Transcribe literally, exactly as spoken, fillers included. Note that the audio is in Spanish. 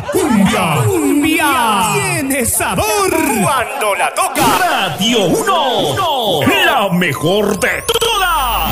La cumbia, cumbia, tiene sabor cuando la toca Radio uno, la mejor de todas.